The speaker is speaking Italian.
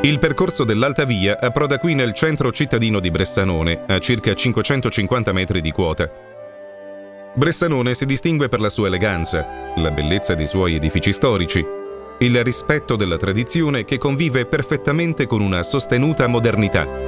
Il percorso dell'Alta Via approda qui nel centro cittadino di Bressanone, a circa 550 metri di quota. Bressanone si distingue per la sua eleganza, la bellezza dei suoi edifici storici, il rispetto della tradizione che convive perfettamente con una sostenuta modernità.